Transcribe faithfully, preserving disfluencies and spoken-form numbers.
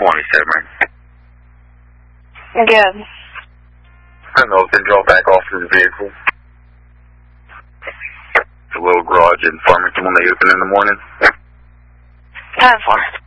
morning, Cameron. Good. I know if they drove back off to the vehicle. The little garage in Farmington when they open in the morning. Time for it.